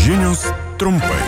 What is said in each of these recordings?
Žinios trumpai.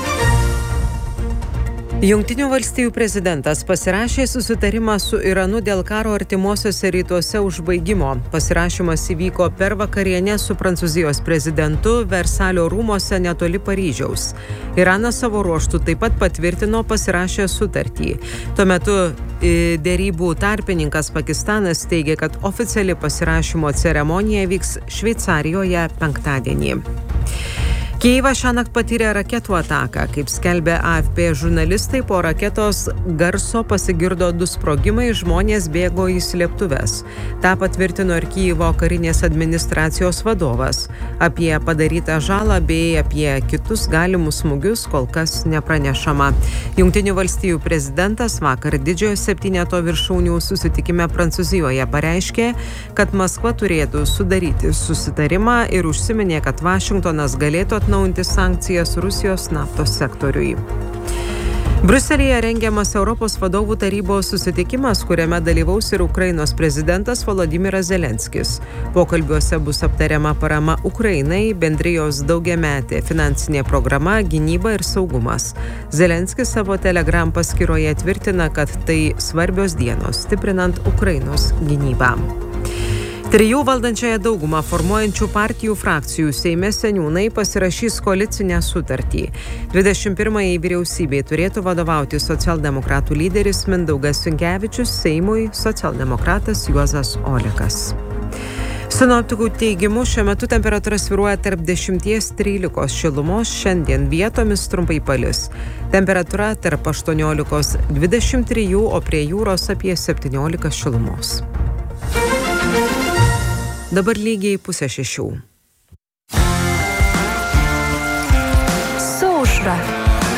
Jungtinių valstijų prezidentas pasirašė susitarimą su Iranu dėl karo artimuosiuose rytuose užbaigimo. Pasirašymas įvyko per vakarienę su Prancūzijos prezidentu Versalio rūmuose netoli Paryžiaus. Iranas savo ruožtu taip pat patvirtino pasirašę sutartį. Tuo metu dėrybų tarpininkas Pakistanas teigia, kad oficiali pasirašymo ceremonija vyks Šveicarijoje penktadienį. Kijevas šiąnakt patyrė raketų ataką. Kaip skelbė AFP žurnalistai, po raketos garso pasigirdo 2 sprogimai, žmonės bėgo į slėptuves. Ta patvirtino ir Kijevo karinės administracijos vadovas. Apie padarytą žalą bei apie kitus galimus smūgius kol kas nepranešama. Jungtinių valstijų prezidentas vakar didžiojo 7 viršūnių susitikime Prancūzijoje pareiškė, kad Maskva turėtų sudaryti susitarimą ir užsiminė, kad Vašingtonas galėtų atnaujinti sankcijas Rusijos naftos sektoriui. Briuselyje rengiamas Europos vadovų tarybos susitikimas, kuriame dalyvaus ir Ukrainos prezidentas Volodymyras Zelenskis. Pokalbiuose bus aptariama parama Ukrainai, bendrijos daugiametė finansinė programa, gynyba ir saugumas. Zelenskis savo Telegram paskyroje tvirtina, kad tai svarbios dienos, stiprinant Ukrainos gynybą. 3 valdančiąją daugumą formuojančių partijų frakcijų Seime seniūnai pasirašys koalicinę sutartį. 21-ąjį vyriausybei turėtų vadovauti socialdemokratų lyderis Mindaugas Sinkevičius, Seimui socialdemokratas Juozas Olekas. Sinoptikų teigimu, šiuo metu temperatūra svyruoja tarp 10–13 šilumos, šiandien vietomis trumpai palis. Temperatūra tarp 18–23, o prie jūros apie 17 šilumos. Dabar lygiai 5:30. Su aušra.